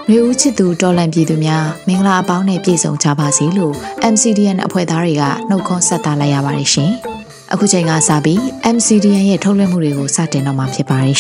နှွေဦးချစ်သူတော်လန်ပြည်သူများမင်္ဂလာအပေါင်းနဲ့ပြည့်စုံကြပါစေလို့ MCDN အဖွဲ့သားတွေကနှုတ်ခွန်းဆက်သလိုက်ရပါတယ်ရှင်။အခုချိန်ကစပြီး MCDN ရဲ့ထုတ်လွှင့်မှုတွေကိုစတင်တော့မှာဖြစ်ပါတယ်